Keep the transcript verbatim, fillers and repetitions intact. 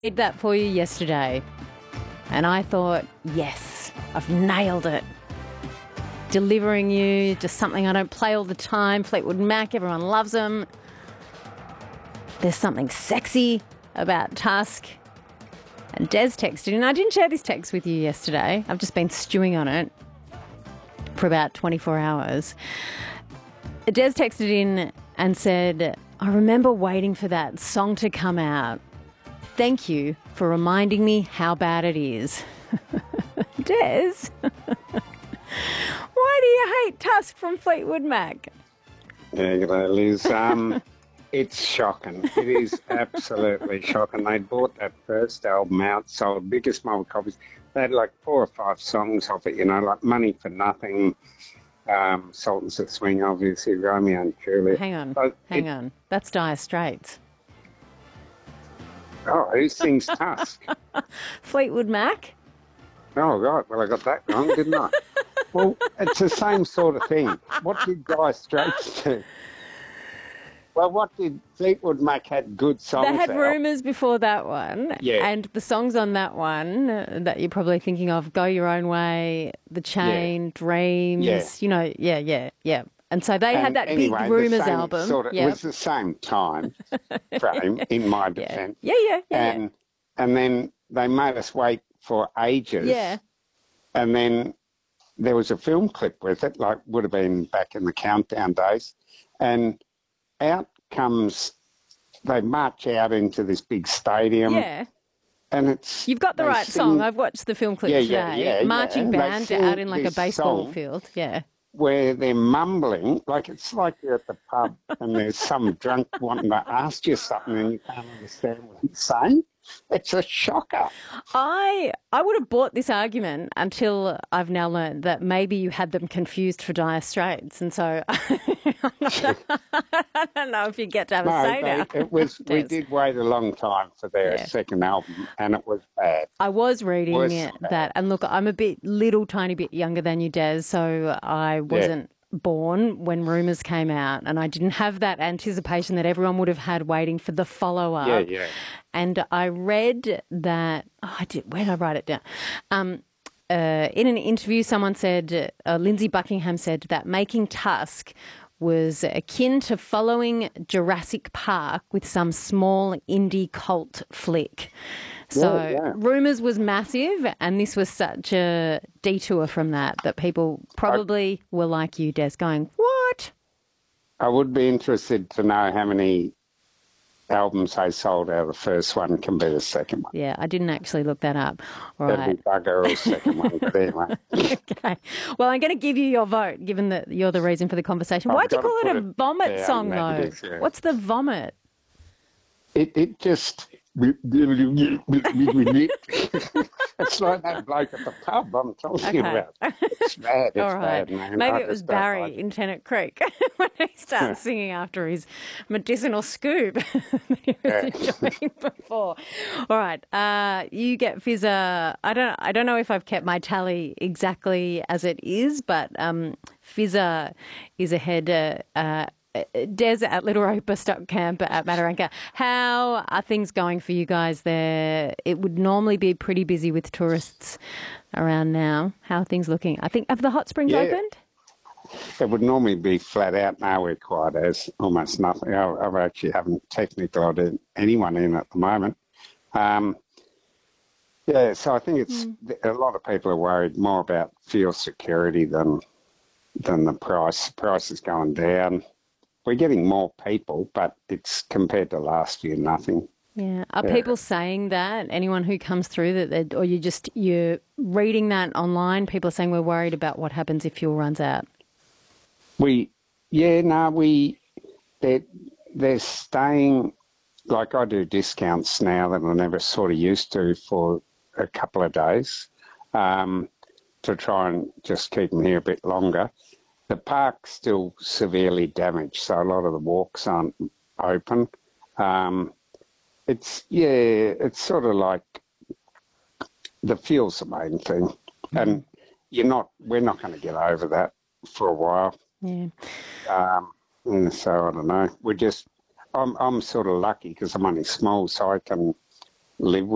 Did that for you yesterday, and I thought, yes, I've nailed it. Delivering you just something I don't play all the time. Fleetwood Mac, everyone loves them. There's something sexy about Tusk. And Des texted, and I didn't share this text with you yesterday. I've just been stewing on it for about twenty-four hours. Des texted in and said, I remember waiting for that song to come out. Thank you for reminding me how bad it is. Des, why do you hate Tusk from Fleetwood Mac? Yeah, you know, Liz, um, it's shocking. It is absolutely shocking. They bought that first album out, sold biggest mob copies. They had like four or five songs of it, you know, like Money for Nothing, um, Sultans of Swing, obviously, Romeo and Juliet. Hang on, but hang it, on. That's Dire Straits. Oh, who sings Tusk? Fleetwood Mac? Oh, right. Well, I got that wrong, didn't I? Well, it's the same sort of thing. What did Dire Straits do? Well, what did Fleetwood Mac had good songs They had out. Rumours before that one. Yeah. And the songs on that one uh, that you're probably thinking of, Go Your Own Way, The Chain, Yeah. Dreams, Yeah. you know, yeah, yeah, yeah. And so they And had that anyway, big the Rumours same album. Sort of, Yep. It was the same time frame, in my defence. Yeah, yeah, yeah. yeah, And, and then they made us wait for ages. yeah. And then there was a film clip with it, like would have been back in the Countdown days. And out comes, they march out into this big stadium. Yeah. And it's... You've got the they right sing- song. I've watched the film clip Yeah, today. yeah, yeah, yeah. Marching And they band sing out in like a this baseball song field. Yeah. where they're mumbling, like it's like you're at the pub and there's some drunk wanting to ask you something and you can't understand what he's saying. It's a shocker. I I would have bought this argument until I've now learned that maybe you had them confused for Dire Straits, and so I don't know if you get to have a No, say they, now. it was. We Des. did wait a long time for their Yeah. second album, and it was bad. I was reading Worse it, than that, and look, I'm a bit, little tiny bit younger than you, Des, so I wasn't born when Rumours came out, and I didn't have that anticipation that everyone would have had waiting for the follow-up. Yeah, yeah. And I read that, oh, I did, where did I write it down? Um, uh, in an interview, someone said, uh, Lindsay Buckingham said that making Tusk was akin to following Jurassic Park with some small indie cult flick. So Yeah, yeah. Rumours was massive, and this was such a detour from that, that people probably were like you, Des, going, what? I would be interested to know how many albums they sold out of the first one can be the second one. Yeah, I didn't actually look that up. All That'd right. be bugger or second one, but anyway. Okay. Well, I'm going to give you your vote, given that you're the reason for the conversation. I've Why'd you gotta call it put a it vomit down, song, though? negative, yeah. What's the vomit? It it just it's like that bloke at the pub I'm talking Okay. about. It's bad. It's All right. bad, man. Maybe I it was just don't Barry like it. in Tennant Creek when he starts singing after his medicinal scoop that he was Yeah. enjoying before. All right. Uh, you get Fizzer. I don't. I don't know if I've kept my tally exactly as it is, but um, Fizzer is ahead. Uh, uh, Des at Little Roper Stock Camp at Mataranka. How are things going for you guys there? It would normally be pretty busy with tourists around now. How are things looking? I think, have the hot springs Yeah. opened? It would normally be flat out. Now we're quiet as almost nothing. I, I actually haven't technically got anyone in at the moment. Um, yeah, so I think it's a lot of people are worried more about fuel security than than the price. The price is going down. We're getting more people, but it's compared to last year, nothing. Yeah. Are Yeah. people saying that? Anyone who comes through that, they're- or you just you're reading that online? People are saying we're worried about what happens if fuel runs out. We, yeah, no, we, they're, they're staying, like I do discounts now that I never sort of used to for a couple of days um, to try and just keep them here a bit longer. The park's still severely damaged, so a lot of the walks aren't open. Um, it's, yeah, it's sort of like the fuel's the main thing. Mm-hmm. And you're not, we're not going to get over that for a while. Yeah. Um, and so I don't know. We're just, I'm, I'm sort of lucky because I'm only small, so I can live with